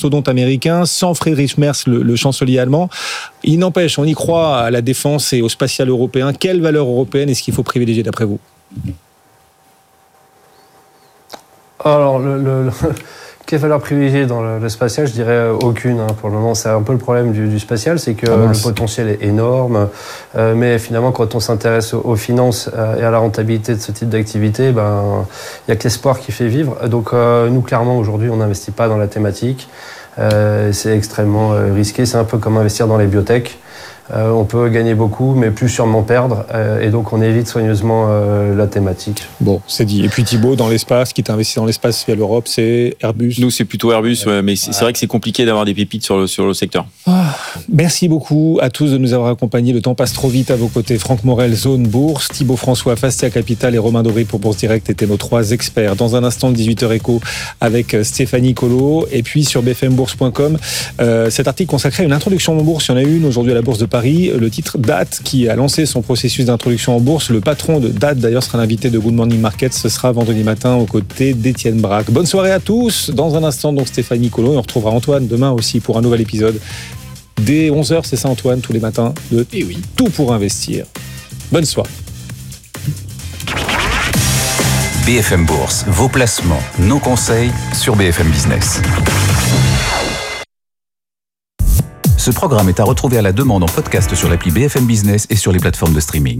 mastodonte américain, sans Friedrich Merz, le chancelier allemand. Il n'empêche, on y croit à la défense et au spatial européen. Quelle valeur européenne est-ce qu'il faut privilégier d'après vous ? Alors, quelle valeur privilégiée dans le spatial ? Je dirais aucune. Pour le moment, c'est un peu le problème du spatial, c'est que le potentiel est énorme. Mais finalement, quand on s'intéresse aux finances et à la rentabilité de ce type d'activité, il n'y a que l'espoir qui fait vivre. Donc, nous, clairement, aujourd'hui, on n'investit pas dans la thématique. C'est extrêmement risqué. C'est un peu comme investir dans les biotech. On peut gagner beaucoup, mais plus sûrement perdre. Et donc, on évite soigneusement la thématique. Bon, c'est dit. Et puis Thibaut, dans l'espace, qui t'a investi dans l'espace via l'Europe, c'est Airbus. Nous, c'est plutôt Airbus, mais c'est vrai que c'est compliqué d'avoir des pépites sur le secteur. Merci beaucoup à tous de nous avoir accompagnés. Le temps passe trop vite à vos côtés. Franck Morel, Zone Bourse, Thibaut François, Fastia Capital et Romain Dobry pour Bourse Direct étaient nos 3 experts. Dans un instant, 18h Éco avec Stéphanie Colo. Et puis sur bfmbourse.com, cet article consacré à une introduction en bourse. Il y en a une aujourd'hui à la Bourse de Paris. Le titre Date qui a lancé son processus d'introduction en bourse. Le patron de Date d'ailleurs sera l'invité de Good Morning Market. Ce sera vendredi matin aux côtés d'Étienne Braque. Bonne soirée à tous. Dans un instant donc Stéphanie Colo et on retrouvera Antoine demain aussi pour un nouvel épisode. Dès 11h, c'est ça Antoine, tous les matins de Tout pour investir. Bonne soirée. BFM Bourse, vos placements, nos conseils sur BFM Business. Ce programme est à retrouver à la demande en podcast sur l'appli BFM Business et sur les plateformes de streaming.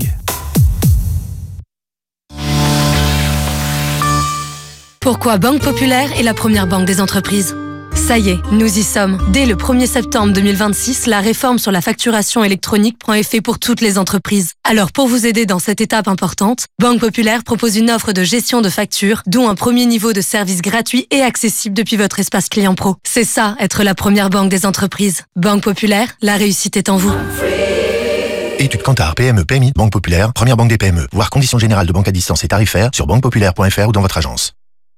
Pourquoi Banque Populaire est la première banque des entreprises ? Ça y est, nous y sommes. Dès le 1er septembre 2026, la réforme sur la facturation électronique prend effet pour toutes les entreprises. Alors pour vous aider dans cette étape importante, Banque Populaire propose une offre de gestion de factures, dont un premier niveau de service gratuit et accessible depuis votre espace client pro. C'est ça, être la première banque des entreprises. Banque Populaire, la réussite est en vous. Étude Kantar, PME, PMI, Banque Populaire, première banque des PME. Voir conditions générales de banque à distance et tarifaires sur banquepopulaire.fr ou dans votre agence.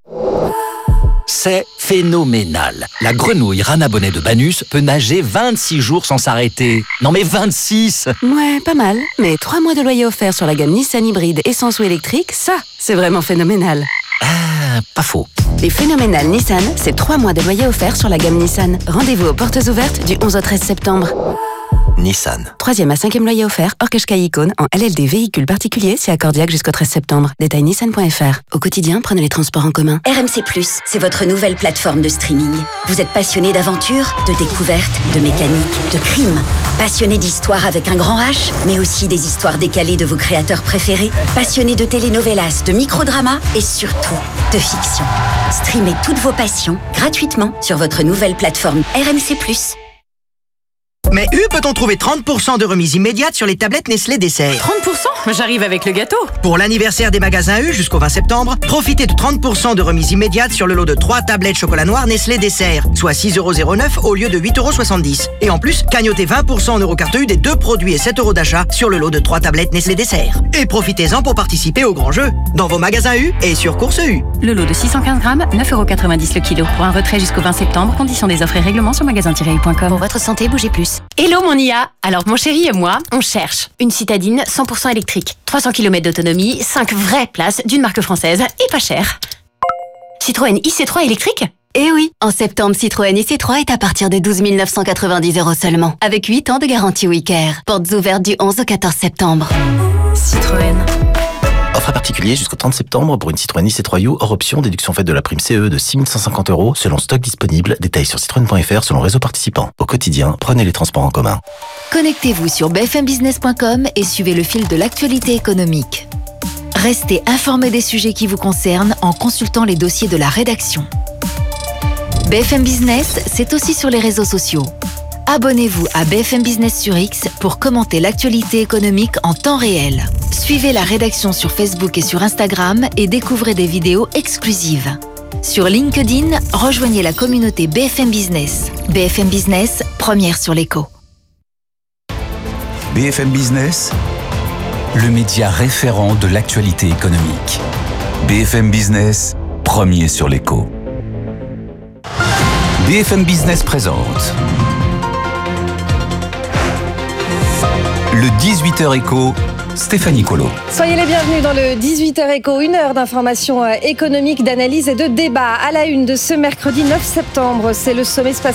C'est phénoménal. La grenouille Rana Bonnet de Banus peut nager 26 jours sans s'arrêter. Non mais 26 ! Ouais, pas mal. Mais 3 mois de loyer offert sur la gamme Nissan hybride essence ou électrique, ça, c'est vraiment phénoménal. Ah, pas faux. Les phénoménales Nissan, c'est 3 mois de loyer offert sur la gamme Nissan. Rendez-vous aux portes ouvertes du 11 au 13 septembre. Nissan. 3e à 5e loyer offert, hors Qashqai Icône, en LLD véhicule particulier, c'est accordiaque jusqu'au 13 septembre. Détail nissan.fr. Au quotidien, prenez les transports en commun. RMC+, c'est votre nouvelle plateforme de streaming. Vous êtes passionné d'aventure, de découverte, de mécanique, de crime. Passionné d'histoire avec un grand H, mais aussi des histoires décalées de vos créateurs préférés. Passionné de telenovelas, de microdramas et surtout de fiction. Streamez toutes vos passions gratuitement sur votre nouvelle plateforme RMC+. Mais peut-on trouver 30% de remise immédiate sur les tablettes Nestlé Dessert ? 30% ? J'arrive avec le gâteau. Pour l'anniversaire des magasins jusqu'au 20 septembre, profitez de 30% de remise immédiate sur le lot de 3 tablettes chocolat noir Nestlé Dessert, soit 6,09€ au lieu de 8,70€. Et en plus, cagnotez 20% en Eurocarte U des 2 produits et 7€ d'achat sur le lot de 3 tablettes Nestlé Dessert. Et profitez-en pour participer au grand jeu, dans vos magasins U et sur Course U. Le lot de 615 grammes, 9,90€ le kilo. Pour un retrait jusqu'au 20 septembre, conditions des offres et règlements sur magasin-u.com. Pour votre santé, bougez plus. Hello mon IA. Alors mon chéri et moi, on cherche une citadine 100% électrique. 300 km d'autonomie, 5 vraies places d'une marque française et pas cher. Citroën IC3 électrique ? Eh oui, en septembre, Citroën IC3 est à partir de 12 990€ seulement, avec 8 ans de garantie Wicare. Portes ouvertes du 11 au 14 septembre. Citroën. Offre à particulier jusqu'au 30 septembre pour une Citroën IC3U hors option, déduction faite de la prime CE de 6 150€ selon stock disponible. Détails sur citroën.fr selon réseau participant. Au quotidien, prenez les transports en commun. Connectez-vous sur bfmbusiness.com et suivez le fil de l'actualité économique. Restez informé des sujets qui vous concernent en consultant les dossiers de la rédaction. BFM Business, c'est aussi sur les réseaux sociaux. Abonnez-vous à BFM Business sur X pour commenter l'actualité économique en temps réel. Suivez la rédaction sur Facebook et sur Instagram et découvrez des vidéos exclusives. Sur LinkedIn, rejoignez la communauté BFM Business. BFM Business, première sur l'écho. BFM Business, le média référent de l'actualité économique. BFM Business, premier sur l'écho. BFM Business présente le 18h Éco, Stéphanie Colo. Soyez les bienvenus dans le 18h Éco, 1 heure d'information économique, d'analyse et de débat. À la une de ce mercredi 9 septembre, c'est le sommet spatial